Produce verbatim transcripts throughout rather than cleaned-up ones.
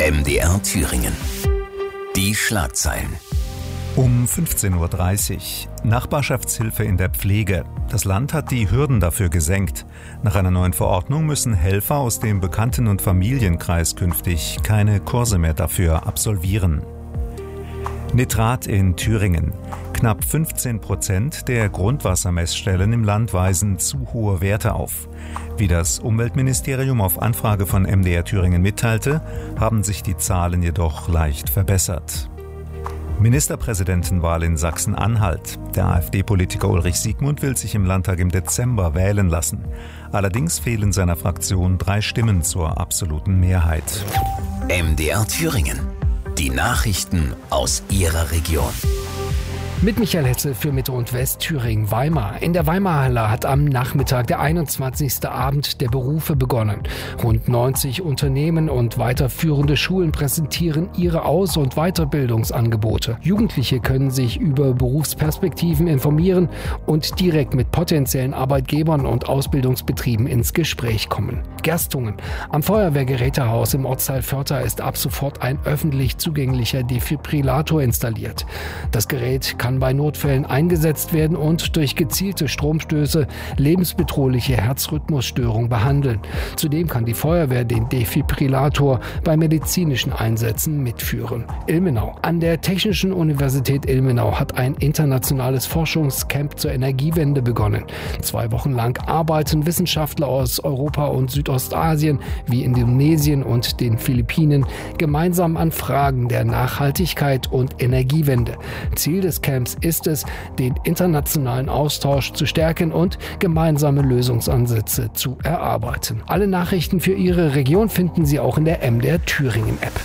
M D R Thüringen. Die Schlagzeilen. Um fünfzehn Uhr dreißig. Nachbarschaftshilfe in der Pflege. Das Land hat die Hürden dafür gesenkt. Nach einer neuen Verordnung müssen Helfer aus dem Bekannten- und Familienkreis künftig keine Kurse mehr dafür absolvieren. Nitrat in Thüringen. Knapp fünfzehn Prozent der Grundwassermessstellen im Land weisen zu hohe Werte auf. Wie das Umweltministerium auf Anfrage von M D R Thüringen mitteilte, haben sich die Zahlen jedoch leicht verbessert. Ministerpräsidentenwahl in Sachsen-Anhalt. Der AfD-Politiker Ulrich Siegmund will sich im Landtag im Dezember wählen lassen. Allerdings fehlen seiner Fraktion drei Stimmen zur absoluten Mehrheit. M D R Thüringen. Die Nachrichten aus Ihrer Region. Mit Michael Hetzel für Mitte- und Westthüringen. Weimar. In der Weimarhalle hat am Nachmittag der einundzwanzigste Abend der Berufe begonnen. Rund neunzig Unternehmen und weiterführende Schulen präsentieren ihre Aus- und Weiterbildungsangebote. Jugendliche können sich über Berufsperspektiven informieren und direkt mit potenziellen Arbeitgebern und Ausbildungsbetrieben ins Gespräch kommen. Gerstungen. Am Feuerwehrgerätehaus im Ortsteil Vörtha ist ab sofort ein öffentlich zugänglicher Defibrillator installiert. Das Gerät kann kann bei Notfällen eingesetzt werden und durch gezielte Stromstöße lebensbedrohliche Herzrhythmusstörungen behandeln. Zudem kann die Feuerwehr den Defibrillator bei medizinischen Einsätzen mitführen. Ilmenau. An der Technischen Universität Ilmenau hat ein internationales Forschungscamp zur Energiewende begonnen. Zwei Wochen lang arbeiten Wissenschaftler aus Europa und Südostasien wie Indonesien und den Philippinen gemeinsam an Fragen der Nachhaltigkeit und Energiewende. Ziel des Camps ist es, den internationalen Austausch zu stärken und gemeinsame Lösungsansätze zu erarbeiten. Alle Nachrichten für Ihre Region finden Sie auch in der M D R Thüringen App.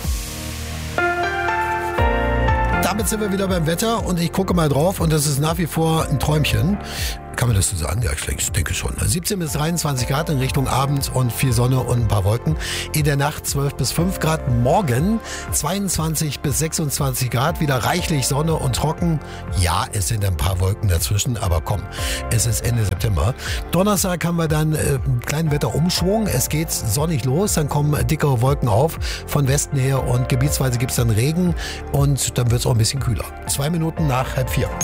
Damit sind wir wieder beim Wetter und ich gucke mal drauf und das ist nach wie vor ein Träumchen. Kann man das so sagen? Ja, ich denke schon. siebzehn bis dreiundzwanzig Grad in Richtung Abend und viel Sonne und ein paar Wolken. In der Nacht zwölf bis fünf Grad. Morgen zweiundzwanzig bis sechsundzwanzig Grad. Wieder reichlich Sonne und trocken. Ja, es sind ein paar Wolken dazwischen, aber komm, es ist Ende September. Donnerstag haben wir dann äh, einen kleinen Wetterumschwung. Es geht sonnig los, dann kommen dickere Wolken auf von Westen her und gebietsweise gibt es dann Regen und dann wird es auch ein bisschen kühler. Zwei Minuten nach halb vier.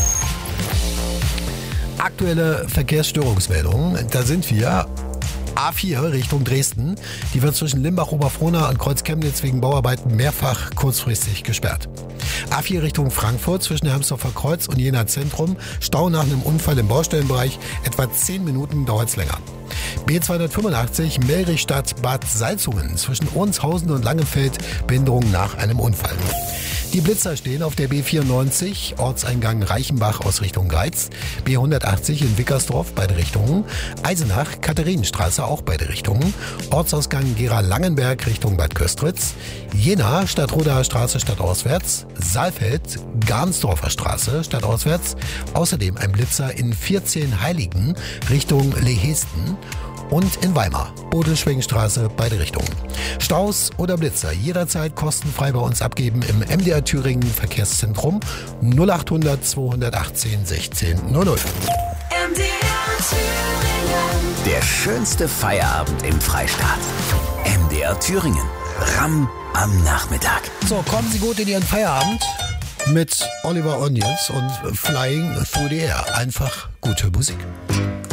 Aktuelle Verkehrsstörungsmeldungen, da sind wir. A vier Richtung Dresden, die wird zwischen Limbach-Oberfrohna und Kreuz-Chemnitz wegen Bauarbeiten mehrfach kurzfristig gesperrt. A vier Richtung Frankfurt zwischen Hermsdorfer Kreuz und Jena Zentrum, Stau nach einem Unfall im Baustellenbereich, etwa zehn Minuten dauert es länger. B zweihundertfünfundachtzig Melrichstadt-Bad Salzungen zwischen Ohnshausen und Langenfeld, Behinderung nach einem Unfall. Die Blitzer stehen auf der B vierundneunzig, Ortseingang Reichenbach aus Richtung Greiz, B hundertachtzig in Wickersdorf, beide Richtungen, Eisenach, Katharinenstraße, auch beide Richtungen, Ortsausgang Gera-Langenberg Richtung Bad Köstritz, Jena, Stadtrodaer Straße stadtauswärts, Saalfeld, Garnsdorfer Straße stadtauswärts, außerdem ein Blitzer in vierzehn Heiligen Richtung Lehesten und in Weimar, Bode-Schwingenstraße, beide Richtungen. Staus oder Blitzer jederzeit kostenfrei bei uns abgeben im M D R Thüringen Verkehrszentrum null achthundert zweihundertachtzehn sechzehn null null. M D R Thüringen. Der schönste Feierabend im Freistaat. M D R Thüringen. Ramm am Nachmittag. So, kommen Sie gut in Ihren Feierabend mit Oliver Onions und Flying Through the Air. Einfach gute Musik.